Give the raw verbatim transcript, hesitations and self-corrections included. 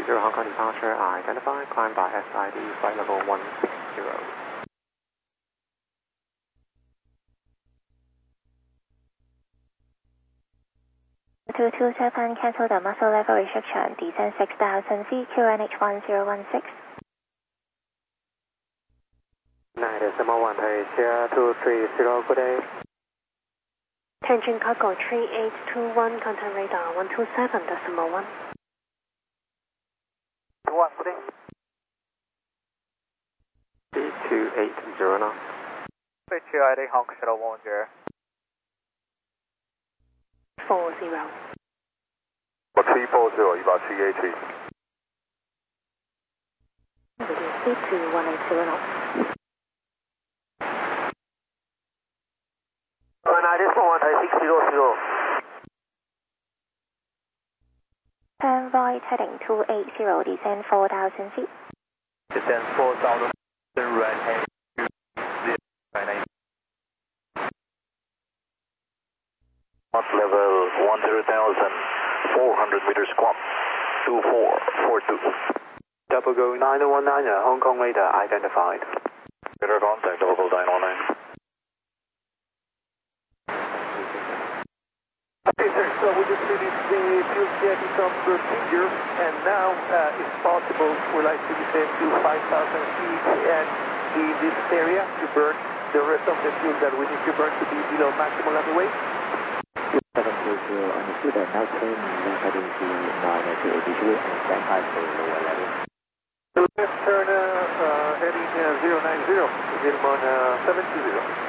zero Hong Kong departure identified, climb by S I D, flight level one six zero. two two Japan, cancel the muscle level restriction, descend six thousand feet, Q N H one zero one six. nine decimal one, Asia two three zero, good day. Tianjin cargo three eight two one, contact radar one two seven decimal one. one, good day. B two eight zero knots. H I D Hong Kong Shuttle one zero. four zero. three four zero, 一百七 A T. B two one eight zero knots. nine decimal one, six zero zero. Turn right heading two eight zero, descend four thousand feet. Descend four thousand, right heading to zero nine. Level one zero thousand, four hundred meters squat, two four four two. Double go nine one nine, Hong Kong radar identified. Radar contact, double go nine one nine. Okay, sir, so we just finished the fuel jetting from procedure, and now, uh, if possible, we'd like to descend to five thousand feet and in this area to burn the rest of the fuel that we need to burn to be below maximum landing weight. seven two zero, understood, and now turn left heading to nine two eighty-two and stand by for lower level. So let's turn uh, uh, heading uh, zero nine zero, German uh, seven two zero.